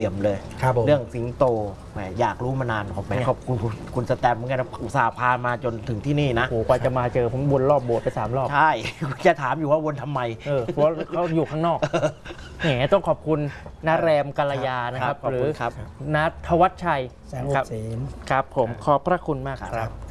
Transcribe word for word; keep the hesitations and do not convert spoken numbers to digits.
เตรียมเลยเรื่องสิงโตแหมอยากรู้มานานขอบแหมขอบคุณคุณสแตมป์เหมือนกันอุตส่าห์พามาจนถึงที่นี่นะโอ้กว่าจะมาเจอผมวนรอบโบสถ์ไปสามรอบใช่จะถามอยู่ว่าวนทำไมเออเพราะเขาอยู่ข้างนอกแหมต้องขอบคุณนาแรมกัลยานะครับหรือนัทวัชชัยแสงโอเสนครับผมขอบพระคุณมากครับ